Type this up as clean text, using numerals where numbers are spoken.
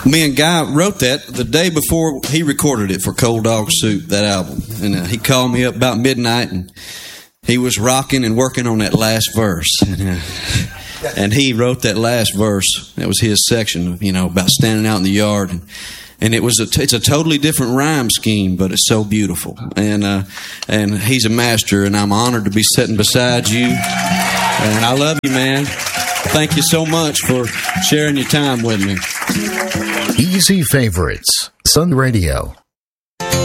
Me and Guy wrote that the day before he recorded it for Cold Dog Soup, that album. And he called me up about midnight, and he was rocking and working on that last verse. And he wrote that last verse. That was his section, about standing out in the yard. And it's a totally different rhyme scheme, but it's so beautiful. And he's a master, and I'm honored to be sitting beside you. And I love you, man. Thank you so much for sharing your time with me. Easy Favorites, Sun Radio.